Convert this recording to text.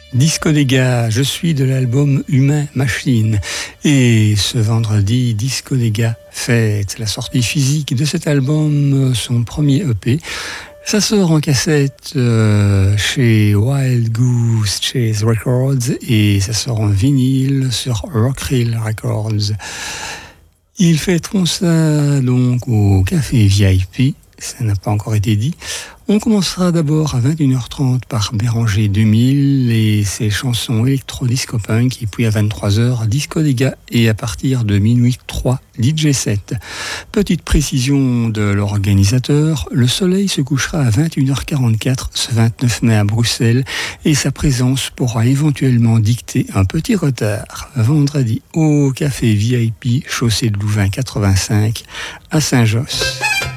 Disco des gars, je suis de l'album Humain Machine. Et ce vendredi, Disco des gars fête la sortie physique de cet album, son premier EP. Ça sort en cassette chez Wild Goose Chase Records et ça sort en vinyle sur Rockrill Records. Ils fêteront ça donc au Café VIP, ça n'a pas encore été dit. On commencera d'abord à 21h30 par Béranger 2000 et ses chansons électro-disco-punk, et puis à 23h, Disco des gars, et à partir de minuit 3, DJ 7. Petite précision de l'organisateur, le soleil se couchera à 21h44 ce 29 mai à Bruxelles et sa présence pourra éventuellement dicter un petit retard vendredi au Café VIP, chaussée de Louvain 85 à Saint-Josse.